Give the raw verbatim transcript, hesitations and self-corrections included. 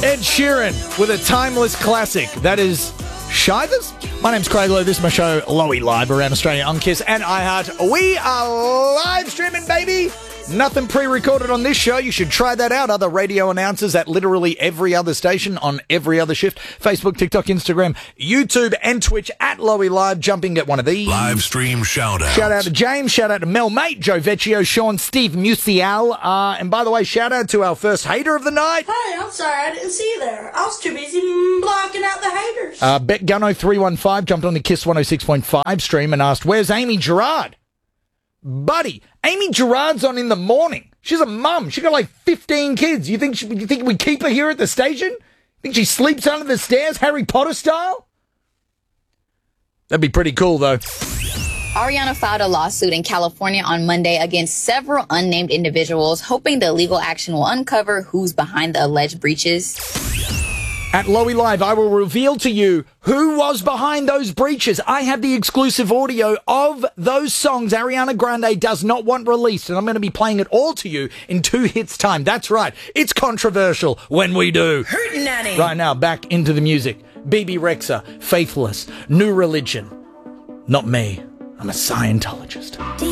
Ed Sheeran with a timeless classic. That is Shivers. My name's Craig Lowe. This is my show, Lowy Live, around Australia on Kiss and iHeart. We are live streaming, baby. Nothing pre-recorded on this show. You should try that out. Other radio announcers at literally every other station on every other shift. Facebook, TikTok, Instagram, YouTube, and Twitch at Lowy Live. Jumping at one of these. Live stream shout out. Shout out to James. Shout out to Mel Mate, Joe Vecchio, Sean, Steve Musial. Uh, and by the way, shout out to our first hater of the night. Hey, I'm sorry I didn't see you there. I was too busy blocking out the haters. Uh, Bet Gunno three one five jumped on the Kiss one oh six point five stream and asked, where's Amy Gerard? Buddy, Amy Gerard's on in the morning. She's a mum. She got like fifteen kids. You think she, you think we keep her here at the station? Think she sleeps under the stairs, Harry Potter style? That'd be pretty cool, though. Ariana filed a lawsuit in California on Monday against several unnamed individuals, hoping the legal action will uncover who's behind the alleged breaches. At Lowy Live, I will reveal to you who was behind those breaches. I have the exclusive audio of those songs Ariana Grande does not want released, and I'm going to be playing it all to you in two hits time. That's right. It's controversial when we do. Hurtin' Nanny. Right now, back into the music. B B Rexa, Faithless, New Religion. Not me. I'm a Scientologist.